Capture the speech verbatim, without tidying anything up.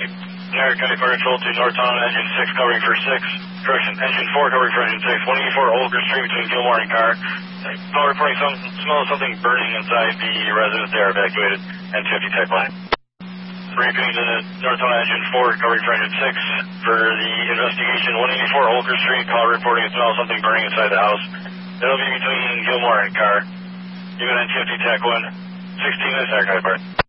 American County Fire Patrol to Northtown, engine six covering for six. Correction, engine four covering for engine six. one eighty-four Olger Street between Gilmore and Carr. Call reporting some smell of something burning inside the residence. They are evacuated. N fifty type line. Repeating to the Northtown engine four covering for engine six for the investigation. one eighty-four Olger Street. Call reporting a smell of something burning inside the house. It'll be between Gilmore and Carr. Even N fifty Tech one. sixteen minutes, Air Guy Park.